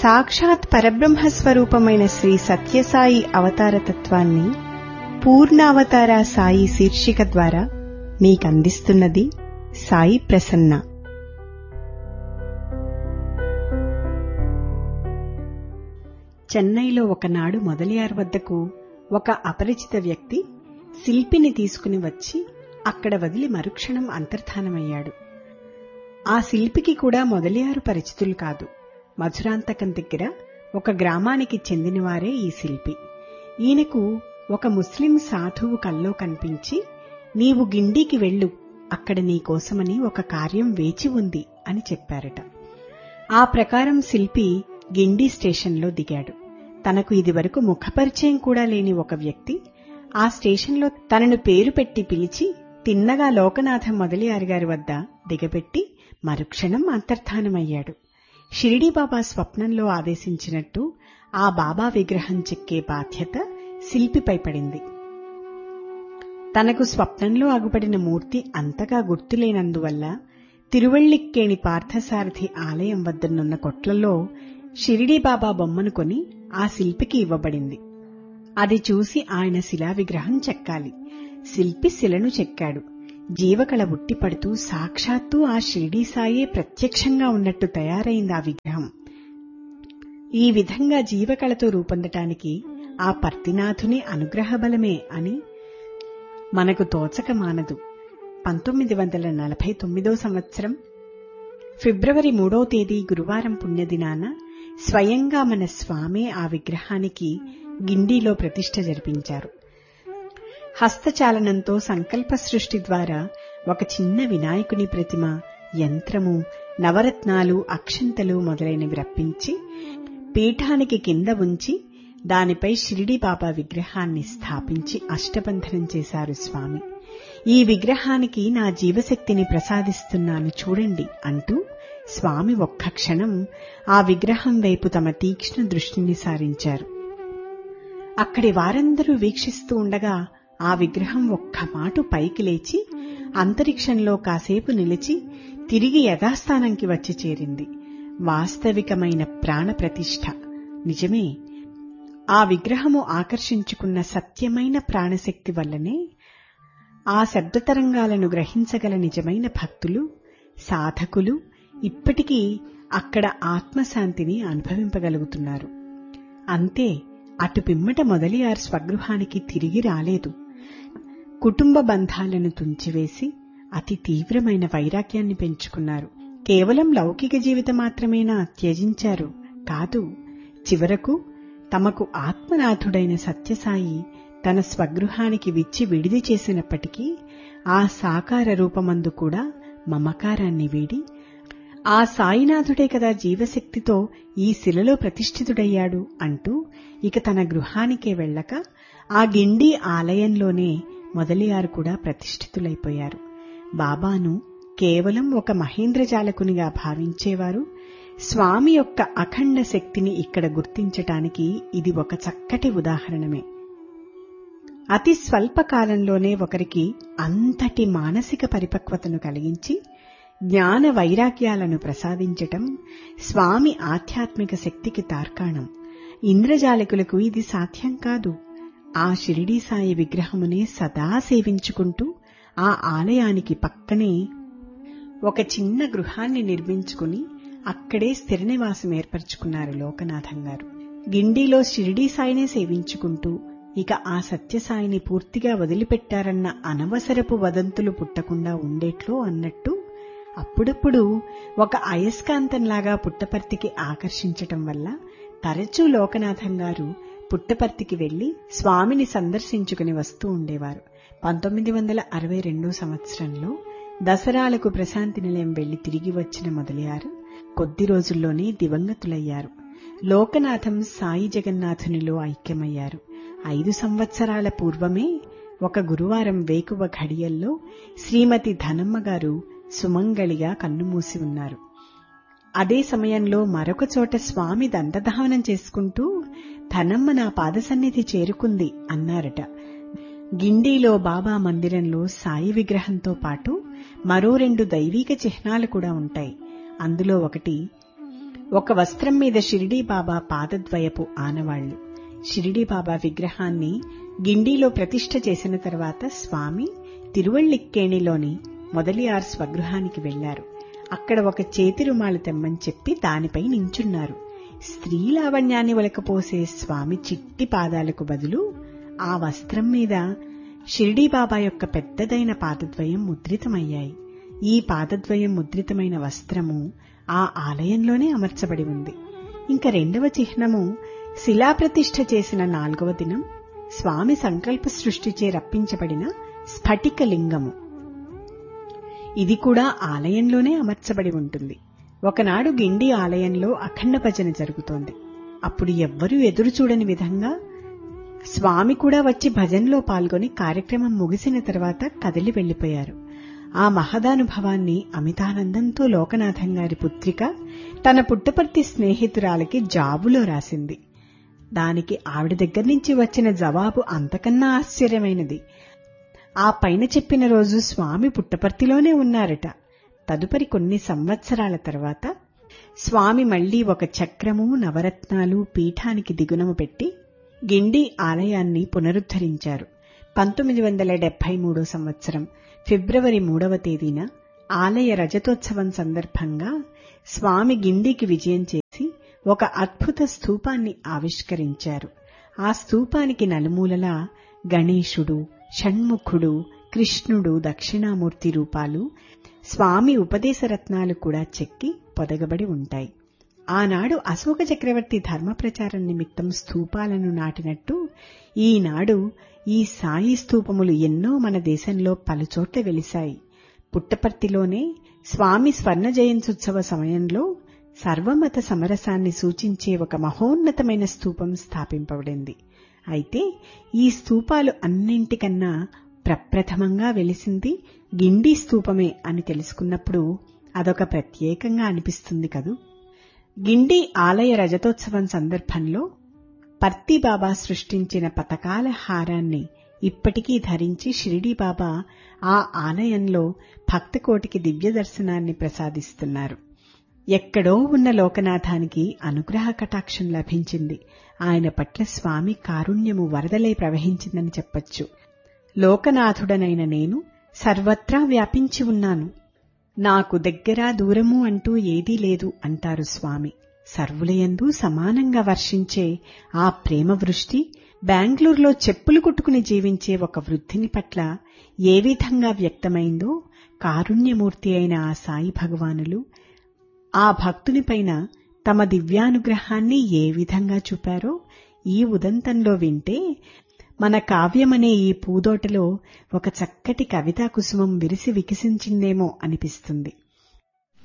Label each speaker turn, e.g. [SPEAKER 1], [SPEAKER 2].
[SPEAKER 1] సాక్షాత్ పరబ్రహ్మస్వరూపమైన శ్రీ సత్యసాయి అవతారతత్వాన్ని పూర్ణావతార సాయి శీర్షిక ద్వారా మీకందిస్తున్నది సాయి ప్రసన్న. చెన్నైలో ఒకనాడు మొదలియార్ వద్దకు ఒక అపరిచిత వ్యక్తి శిల్పిని తీసుకుని వచ్చి అక్కడ వదిలి మరుక్షణం అంతర్ధానమయ్యాడు. ఆ శిల్పికి కూడా మొదలియారు పరిచితులు కాదు. మధురాంతకం దగ్గర ఒక గ్రామానికి చెందినవారే ఈ శిల్పి. ఈయనకు ఒక ముస్లిం సాధువు కల్లో కనిపించి, నీవు గిండికి వెళ్ళు, అక్కడ నీకోసమని ఒక కార్యం వేచి ఉంది అని చెప్పారట. ఆ ప్రకారం శిల్పి గిండి స్టేషన్లో దిగాడు. తనకు ఇదివరకు ముఖపరిచయం కూడా లేని ఒక వ్యక్తి ఆ స్టేషన్లో తనను పేరు పెట్టి పిలిచి తిన్నగా లోకనాథం మొదలియారు గారి వద్ద దిగబెట్టి మరుక్షణం అంతర్ధానమయ్యాడు. షిరిడీ బాబా స్వప్నంలో ఆదేశించినట్టు ఆ బాబా విగ్రహం చెక్కే బాధ్యత శిల్పిపై పడింది. తనకు స్వప్నంలో అగుపడిన మూర్తి అంతగా గుర్తులేనందువల్ల తిరువళ్లిక్కేణి పార్థసారథి ఆలయం వద్దనున్న కొట్లలో షిరిడీ బాబా బొమ్మను కొని ఆ శిల్పికి ఇవ్వబడింది. అది చూసి ఆయన శిలా విగ్రహం చెక్కాలి. శిల్పి శిలను చెక్కాడు. జీవకళ ఉట్టిపడుతూ సాక్షాత్తు ఆ షిరిడీ సాయే ప్రత్యక్షంగా ఉన్నట్టు తయారైంది ఆ విగ్రహం. ఈ విధంగా జీవకళతో రూపొందటానికి ఆ పర్తినాథుని అనుగ్రహ బలమే అని మనకు తోచక మానదు. 1949 సంవత్సరం ఫిబ్రవరి 3వ తేదీ గురువారం పుణ్యదినాన స్వయంగా మన స్వామే ఆ విగ్రహానికి గిండిలో ప్రతిష్ఠ జరిపించారు. హస్తచాలనంతో సంకల్ప సృష్టి ద్వారా ఒక చిన్న వినాయకుని ప్రతిమ, యంత్రము, నవరత్నాలు, అక్షంతలు మొదలైనవి రప్పించి పీఠానికి కింద ఉంచి దానిపై షిరిడీ బాబా విగ్రహాన్ని స్థాపించి అష్టబంధనం చేశారు స్వామి. ఈ విగ్రహానికి నా జీవశక్తిని ప్రసాదిస్తున్నాను చూడండి అంటూ స్వామి ఒక్క క్షణం ఆ విగ్రహం వైపు తమ తీక్ష్ణ దృష్టిని సారించారు. అక్కడి వారందరూ వీక్షిస్తూ ఉండగా ఆ విగ్రహం ఒక్క మాటు పైకి లేచి అంతరిక్షంలో కాసేపు నిలిచి తిరిగి యథాస్థానంకి వచ్చి చేరింది. వాస్తవికమైన ప్రాణప్రతిష్ఠ. నిజమే, ఆ విగ్రహము ఆకర్షించుకున్న సత్యమైన ప్రాణశక్తి వల్లనే ఆ శబ్దతరంగాలను గ్రహించగల నిజమైన భక్తులు, సాధకులు ఇప్పటికీ అక్కడ ఆత్మశాంతిని అనుభవింపగలుగుతున్నారు. అంతే, అటు పిమ్మట మొదలియార్ స్వగృహానికి తిరిగి రాలేదు. కుటుంబ బంధాలను తుంచివేసి అతి తీవ్రమైన వైరాగ్యాన్ని పెంచుకున్నారు. కేవలం లౌకిక జీవితం మాత్రమేనా త్యజించారు? కాదు, చివరకు తమకు ఆత్మనాథుడైన సత్యసాయి తన స్వగృహానికి విచ్చి విడిది చేసినప్పటికీ ఆ సాకార రూపమందు కూడా మమకారాన్ని వీడి, ఆ సాయినాథుడే కదా జీవశక్తితో ఈ శిలలో ప్రతిష్ఠితుడయ్యాడు అంటూ ఇక తన గృహానికే వెళ్లక ఆ గిండి ఆలయంలోనే మొదలియారు కూడా ప్రతిష్ఠితులైపోయారు. బాబాను కేవలం ఒక మహేంద్రజాలకునిగా భావించేవారు. స్వామి యొక్క అఖండ శక్తిని ఇక్కడ గుర్తించటానికి ఇది ఒక చక్కటి ఉదాహరణమే. అతి స్వల్ప కాలంలోనే ఒకరికి అంతటి మానసిక పరిపక్వతను కలిగించి జ్ఞాన వైరాగ్యాలను ప్రసాదించటం స్వామి ఆధ్యాత్మిక శక్తికి తార్కాణం. ఇంద్రజాలికులకు ఇది సాధ్యం కాదు. ఆ షిరిడీ సాయి విగ్రహమునే సదా సేవించుకుంటూ ఆ ఆలయానికి పక్కనే ఒక చిన్న గృహాన్ని నిర్మించుకుని అక్కడే స్థిర నివాసం ఏర్పరచుకున్నారు లోకనాథం గారు. గిండిలో షిరిడీ సాయినే సేవించుకుంటూ ఇక ఆ సత్యసాయిని పూర్తిగా వదిలిపెట్టారన్న అనవసరపు వదంతులు పుట్టకుండా ఉండేట్లో అన్నట్టు అప్పుడప్పుడు ఒక అయస్కాంతంలాగా పుట్టపర్తికి ఆకర్షించటం వల్ల తరచూ లోకనాథం గారు పుట్టపర్తికి వెళ్లి స్వామిని సందర్శించుకుని వస్తూ ఉండేవారు. 1962 సంవత్సరంలో దసరాలకు ప్రశాంతి నిలయం వెళ్లి తిరిగి వచ్చిన మొదలియారు కొద్ది రోజుల్లోనే దివంగతులయ్యారు. లోకనాథం సాయి జగన్నాథునిలో ఐక్యమయ్యారు. 5 సంవత్సరాల పూర్వమే ఒక గురువారం వేకువ ఘడియల్లో శ్రీమతి ధనమ్మ గారు సుమంగళిగా కన్నుమూసి ఉన్నారు. అదే సమయంలో మరొక చోట స్వామి దండధావనం చేసుకుంటూ ధనమ్మ నా పాదసన్నిధి చేరుకుంది అన్నారట. గిండిలో బాబా మందిరంలో సాయి విగ్రహంతో పాటు మరో 2 దైవీక చిహ్నాలు కూడా ఉంటాయి. అందులో ఒకటి ఒక వస్త్రం మీద షిరిడీ బాబా పాదద్వయపు ఆనవాళ్లు. షిరిడీ బాబా విగ్రహాన్ని గిండిలో ప్రతిష్ఠ చేసిన తర్వాత స్వామి తిరువళ్లిక్కేణిలోని మొదలియార్ స్వగృహానికి వెళ్లారు. అక్కడ ఒక చేతి రుమాలు తెమ్మని చెప్పి దానిపై నించున్నారు. స్త్రీ లావణ్యాన్ని ఒలకపోసే స్వామి చిట్టి పాదాలకు బదులు ఆ వస్త్రం మీద షిరిడీ బాబా యొక్క పెద్దదైన పాదద్వయం ముద్రితమయ్యాయి. ఈ పాదద్వయం ముద్రితమైన వస్త్రము ఆ ఆలయంలోనే అమర్చబడి ఉంది. ఇంకా రెండవ చిహ్నము శిలాప్రతిష్ఠ చేసిన 4వ దినం స్వామి సంకల్ప సృష్టిచే రప్పించబడిన స్ఫటికలింగము. ఇది కూడా ఆలయంలోనే అమర్చబడి ఉంటుంది. ఒకనాడు గిండి ఆలయంలో అఖండ భజన జరుగుతోంది. అప్పుడు ఎవ్వరూ ఎదురుచూడని విధంగా స్వామి కూడా వచ్చి భజనలో పాల్గొని కార్యక్రమం ముగిసిన తర్వాత కదిలి వెళ్లిపోయారు. ఆ మహదానుభవాన్ని అమితానందంతో లోకనాథం గారి పుత్రిక తన పుట్టపర్తి స్నేహితురాలికి జాబులో రాసింది. దానికి ఆవిడ దగ్గర నుంచి వచ్చిన జవాబు అంతకన్నా ఆశ్చర్యమైనది. ఆ పైన చెప్పిన రోజు స్వామి పుట్టపర్తిలోనే ఉన్నారట. తదుపరి కొన్ని సంవత్సరాల తర్వాత స్వామి మళ్లీ ఒక చక్రము, నవరత్నాలు పీఠానికి దిగునము పెట్టి గిండి ఆలయాన్ని పునరుద్ధరించారు. 1973 సంవత్సరం ఫిబ్రవరి 3వ తేదీన ఆలయ రజతోత్సవం సందర్భంగా స్వామి గిండికి విజయం చేసి ఒక అద్భుత స్తూపాన్ని ఆవిష్కరించారు. ఆ స్తూపానికి నలుమూలలా గణేశుడు, షణ్ముఖుడు, కృష్ణుడు, దక్షిణామూర్తి రూపాలు, స్వామి ఉపదేశరత్నాలు కూడా చెక్కి పొదగబడి ఉంటాయి. ఆనాడు అశోక చక్రవర్తి ధర్మప్రచారం నిమిత్తం స్తూపాలను నాటినట్టు ఈనాడు ఈ సాయి స్తూపములు ఎన్నో మన దేశంలో పలుచోట్ల వెలిశాయి. పుట్టపర్తిలోనే స్వామి స్వర్ణ జయంత్యుత్సవ సమయంలో సర్వమత సమరసాన్ని సూచించే ఒక మహోన్నతమైన స్తూపం స్థాపింపబడింది. అయితే ఈ స్తూపాలు అన్నింటికన్నా ప్రప్రథమంగా వెలిసింది గిండి స్తూపమే అని తెలుసుకున్నప్పుడు అదొక ప్రత్యేకంగా అనిపిస్తుంది కదూ. గిండి ఆలయ రజతోత్సవం సందర్భంలో పర్తి బాబా సృష్టించిన పతకాల హారాన్ని ఇప్పటికీ ధరించి షిరిడీ బాబా ఆ ఆలయంలో భక్తకోటికి దివ్య దర్శనాన్ని ప్రసాదిస్తున్నారు. ఎక్కడో ఉన్న లోకనాథానికి అనుగ్రహ కటాక్షం లభించింది. ఆయన పట్ల స్వామి కారుణ్యము వరదలై ప్రవహించిందని చెప్పొచ్చు. లోకనాథుడనైన నేను సర్వత్రా వ్యాపించి ఉన్నాను. నాకు దగ్గర దూరము అంటూ ఏదీ లేదు అంటారు స్వామి. సర్వులయందు సమానంగా వర్షించే ఆ ప్రేమ వృష్టి బెంగళూరులో చెప్పులు కుట్టుకుని జీవించే ఒక వృద్ధిని పట్ల ఏ విధంగా వ్యక్తమైందో కారుణ్యమూర్తి అయిన ఆ సాయి భగవానులు ఆ భక్తునిపైన తమ దివ్యానుగ్రహాన్ని ఏ విధంగా చూపారో ఈ ఉదంతంలో వింటే మన కావ్యమనే ఈ పూదోటలో ఒక చక్కటి కవితా కుసుమం విరిసి వికసించిందేమో అనిపిస్తుంది.